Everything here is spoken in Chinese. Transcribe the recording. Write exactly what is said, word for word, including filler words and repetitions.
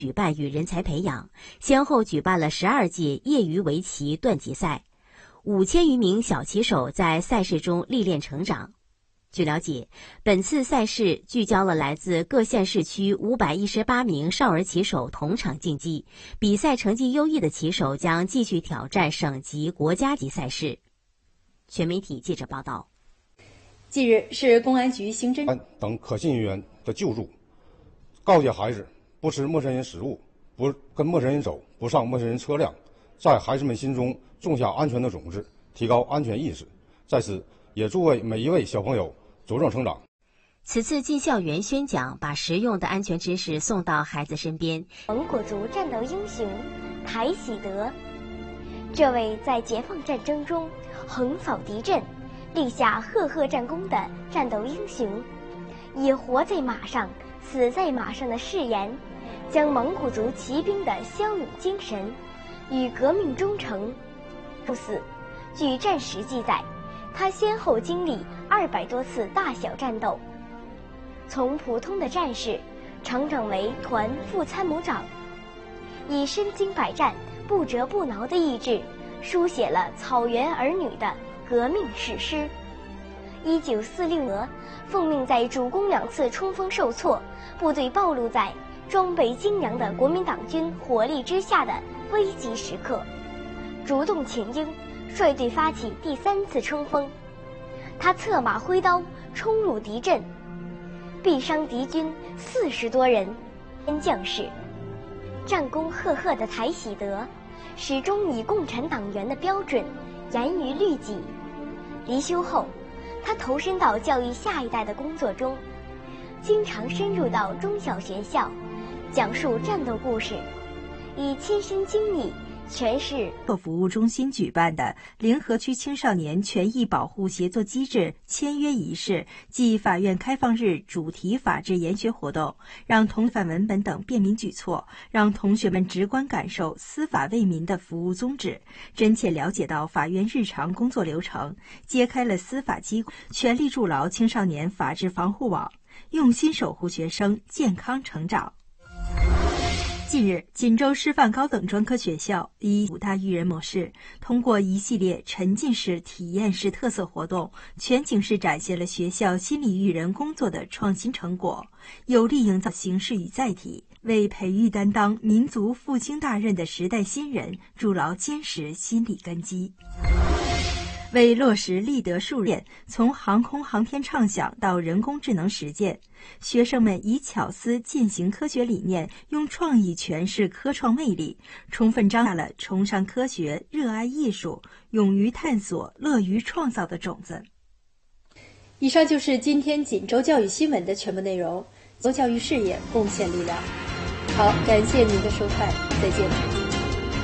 举办与人才培养，先后举办了十二届业余围棋段级赛，五千余名小棋手在赛事中历练成长。据了解，本次赛事聚焦了来自各县市区五百一十八名少儿棋手同场竞技，比赛成绩优异的棋手将继续挑战省级、国家级赛事。全媒体记者报道。 近日，市公安局刑侦等可信人员的救助，告诫孩子不吃陌生人食物，不跟陌生人走，不上陌生人车辆，在孩子们心中种下安全的种子，提高安全意识。在此，也祝为每一位小朋友茁壮成长。 此次进校园宣讲，把实用的安全知识送到孩子身边。 蒙古族战斗英雄台喜德，这位在解放战争中横扫敌阵，立下赫赫战功的战斗英雄，以活在马上，死在马上的誓言，将蒙古族骑兵的骁勇精神与革命忠诚不死。据战史记载，他先后经历二百多次大小战斗，从普通的战士成长为团副参谋长，以身经百战、不折不挠的意志，书写了草原儿女的革命史诗。一九四六年，奉命在主攻两次冲锋受挫，部队暴露在装备精良的国民党军火力之下的危急时刻，主动请缨，率队发起第三次冲锋。他策马挥刀冲入敌阵，毙伤敌军四十多人。将士战功赫赫的台喜德，始终以共产党员的标准严于律己。离休后，他投身到教育下一代的工作中，经常深入到中小学校，讲述战斗故事，以亲身经历诠释。 服务中心举办的联合区青少年权益保护协作机制签约仪式暨法院开放日主题法制研学活动，让同法文本等便民举措，让同学们直观感受司法为民的服务宗旨，真切了解到法院日常工作流程，揭开了司法机构全力筑牢青少年法治防护网，用心守护学生健康成长。近日，锦州师范高等专科学校以五大育人模式，通过一系列沉浸式、体验式特色活动，全景式展现了学校心理育人工作的创新成果，有力营造形式与载体，为培育担当民族复兴大任的时代新人筑牢坚实心理根基。为落实立德树人，从航空航天畅想到人工智能实践，学生们以巧思践行科学理念，用创意诠释科创魅力，充分张大了崇尚科学、热爱艺术、勇于探索、乐于创造的种子。以上就是今天锦州教育新闻的全部内容。做教育事业，贡献力量。好，感谢您的收看，再见。